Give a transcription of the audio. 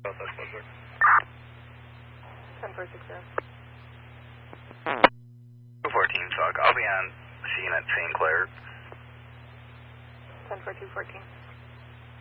Southwest Buzzard. 10460. 214 SOG. I'll be on scene at St. Clair. 14214.